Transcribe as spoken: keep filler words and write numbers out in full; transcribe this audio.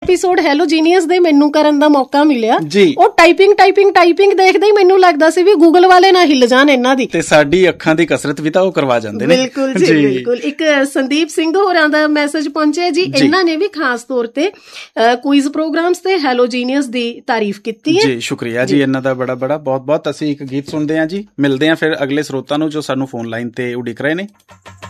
Episode hello genius ਦੇ ਮੈਨੂੰ ਕਰਨ ਦਾ ਮੌਕਾ ਮਿਲਿਆ ਜੀ, ਉਹ ਟਾਈਪਿੰਗ ਟਾਈਪਿੰਗ ਟਾਈਪਿੰਗ ਦੇਖਦੇ ਹੀ ਮੈਨੂੰ ਲੱਗਦਾ ਸੀ ਵੀ ਗੂਗਲ ਵਾਲੇ ਨਾ ਹਿੱਲ ਜਾਣ ਇਹਨਾਂ ਦੀ, ਤੇ ਸਾਡੀ ਅੱਖਾਂ ਦੀ ਕਸਰਤ ਵੀ ਤਾਂ ਉਹ ਕਰਵਾ ਜਾਂਦੇ ਨੇ। ਬਿਲਕੁਲ ਜੀ, ਬਿਲਕੁਲ। ਇੱਕ ਸੰਦੀਪ ਸਿੰਘ ਹੋਰਾਂ ਦਾ ਮੈਸੇਜ ਪਹੁੰਚਿਆ ਜੀ, ਇਹਨਾਂ ਨੇ ਵੀ ਖਾਸ ਤੌਰ ਤੇ ਕੁਇਜ਼ ਪ੍ਰੋਗਰਾਮਸ ਤੇ ਹੈਲੋ ਜੀਨੀਅਸ ਦੀ ਤਾਰੀਫ ਕੀਤੀ ਹੈ। ਜੀ ਸ਼ੁਕਰੀਆ ਜੀ ਇਹਨਾਂ ਦਾ ਬੜਾ ਬੜਾ ਬਹੁਤ ਬਹੁਤ। ਅਸੀਂ ਇੱਕ ਗੀਤ ਸੁਣਦੇ ਹਾਂ ਜੀ, ਮਿਲਦੇ ਹਾਂ ਫਿਰ ਅਗਲੇ ਸਰੋਤਾਂ ਨੂੰ ਜੋ ਸਾਨੂੰ ਫੋਨ ਲਾਈਨ ਤੇ ਉਡੀਕ ਰਹੇ ਨੇ।